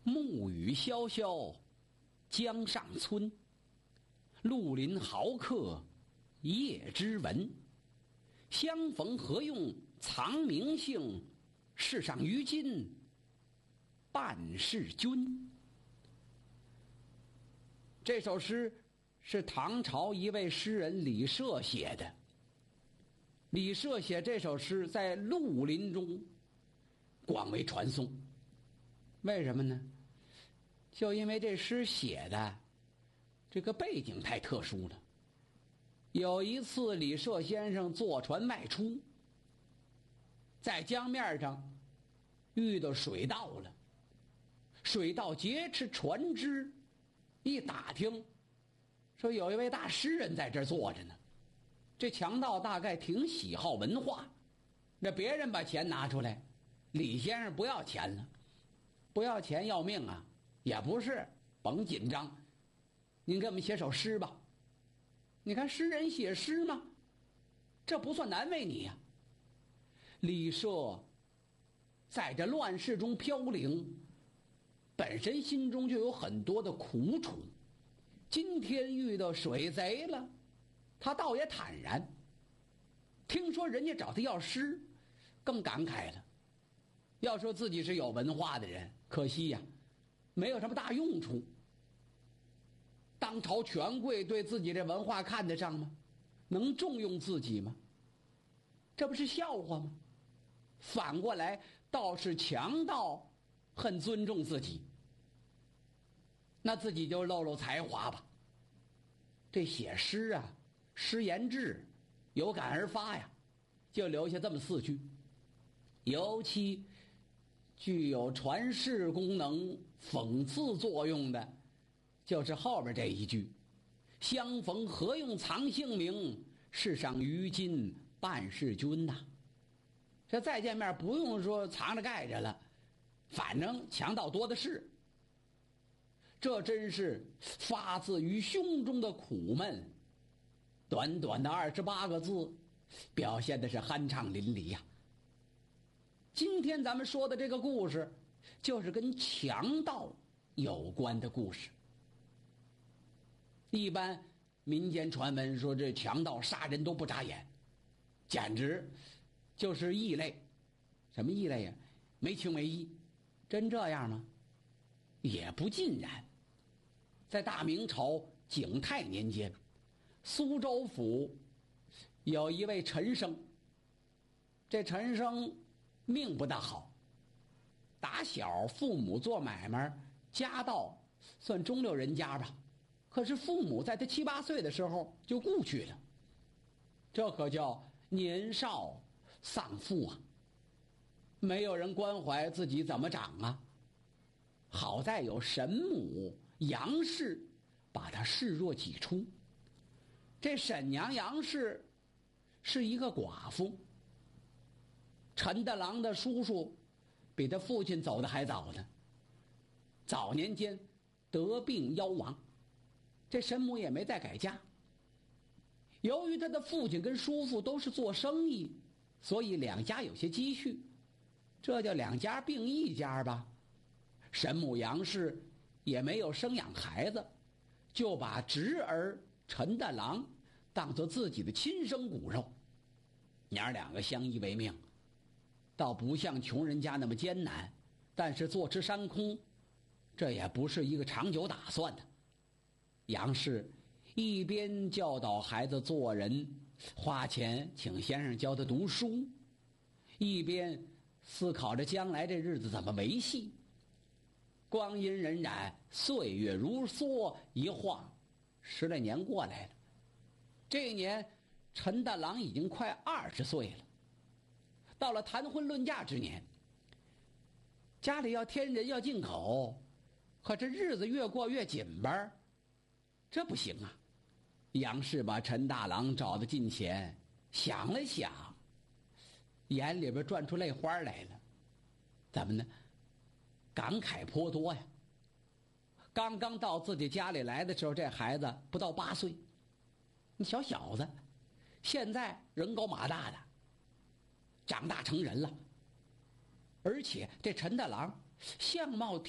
暮雨潇潇江上村，绿林豪客夜之闻。相逢何用藏名姓，世上于今半是君。这首诗是唐朝一位诗人李涉写的。李涉写这首诗在绿林中广为传颂。为什么呢？就因为这诗写的这个背景太特殊了。有一次李涉先生坐船外出，在江面上遇到水盗了，水盗劫持船只，一打听说有一位大诗人在这儿坐着呢。这强盗大概挺喜好文化，那别人把钱拿出来，李先生不要钱了。不要钱要命啊？也不是，甭紧张，您给我们写首诗吧。你看诗人写诗吗？这不算难为你呀。李涉在这乱世中飘零，本身心中就有很多的苦楚，今天遇到水贼了，他倒也坦然。听说人家找他要诗，更感慨了。要说自己是有文化的人，可惜呀，没有什么大用处。当朝权贵对自己这文化看得上吗？能重用自己吗？这不是笑话吗？反过来倒是强盗很尊重自己，那自己就露露才华吧。这写诗啊，诗言志，有感而发呀，就留下这么4句。尤其具有传世功能、讽刺作用的，就是后边这一句：相逢何用藏姓名，世上于今半是君呐。这再见面不用说藏着盖着了，反正强盗多的是。这真是发自于胸中的苦闷。短短的28个字，表现的是酣畅淋漓呀。今天咱们说的这个故事，就是跟强盗有关的故事。一般民间传闻说这强盗杀人都不眨眼，简直就是异类。什么异类呀？没情没义。真这样吗？也不尽然。在大明朝景泰年间，苏州府有一位陈生。这陈生命不大好，打小父母做买卖，家道算中流人家吧。可是父母在他7、8岁的时候就故去了，这可叫年少丧父啊！没有人关怀自己怎么长啊。好在有神母杨氏把他视若己出。这沈娘杨氏是一个寡妇。陈大郎的叔叔比他父亲走得还早呢，早年间得病夭亡，这神母也没再改嫁。由于他的父亲跟叔父都是做生意，所以两家有些积蓄，这叫两家并一家吧。神母杨氏也没有生养孩子，就把侄儿陈大郎当作自己的亲生骨肉，娘两个相依为命，倒不像穷人家那么艰难，但是坐吃山空，这也不是一个长久打算的。杨氏一边教导孩子做人，花钱请先生教他读书，一边思考着将来这日子怎么维系。光阴荏苒，岁月如梭，一晃10来年过来了。这一年陈大郎已经快20岁了，到了谈婚论嫁之年，家里要添人要进口，可这日子越过越紧巴，这不行啊。杨氏把陈大郎找到近前，想了想，眼里边转出泪花来了。怎么呢？感慨颇多呀。刚刚到自己家里来的时候，这孩子不到8岁，你小小子，现在人高马大的，长大成人了。而且这陈大郎相貌